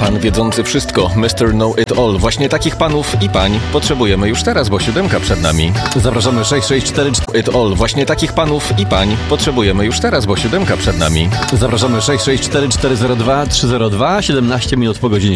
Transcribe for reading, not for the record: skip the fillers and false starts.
Pan wiedzący wszystko, Mr. Know It All. Właśnie takich panów i pań potrzebujemy już teraz, bo 7 przed nami. Zapraszamy 664 It All. Właśnie takich panów i pań potrzebujemy już teraz, bo 7 przed nami. Zapraszamy 664 402 302, 17 minut po godzinie